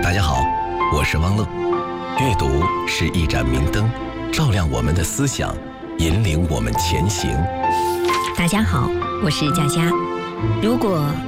大家好，我是汪乐。阅读是一盏明灯，照亮我们的思想，引领我们前行。 大家好，我是佳佳。如果